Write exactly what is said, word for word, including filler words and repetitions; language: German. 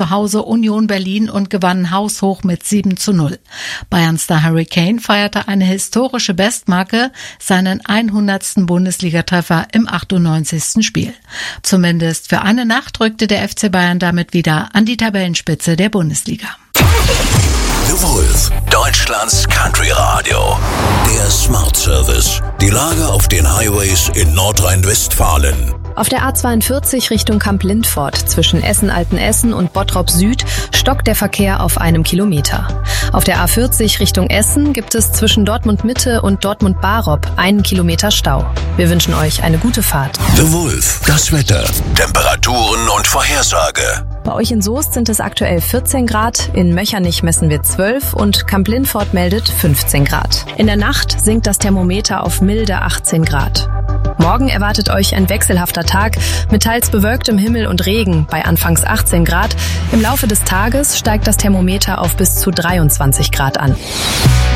zu Hause Union Berlin und gewannen haushoch mit sieben zu null. Bayern-Star Harry Kane feierte eine historische Bestmarke, seinen hundertsten Bundesligatreffer im achtundneunzigsten Spiel. Zumindest für eine Nacht rückte der F C Bayern damit wieder an die Tabellenspitze der Bundesliga. The Wolf, Deutschlands Country Radio. Der Smart Service. Die Lage auf den Highways in Nordrhein-Westfalen. Auf der A zweiundvierzig Richtung Kamp-Lindfort zwischen Essen-Altenessen und Bottrop Süd stockt der Verkehr auf einem Kilometer. Auf der A vierzig Richtung Essen gibt es zwischen Dortmund Mitte und Dortmund Barop einen Kilometer Stau. Wir wünschen euch eine gute Fahrt. The Wolf, das Wetter, Temperaturen und Vorhersage. Bei euch in Soest sind es aktuell vierzehn Grad, in Möchernich messen wir zwölf und Kamp-Lindfort meldet fünfzehn Grad. In der Nacht sinkt das Thermometer auf milde achtzehn Grad. Morgen erwartet euch ein wechselhafter Tag mit teils bewölktem Himmel und Regen bei anfangs achtzehn Grad. Im Laufe des Tages steigt das Thermometer auf bis zu dreiundzwanzig Grad an.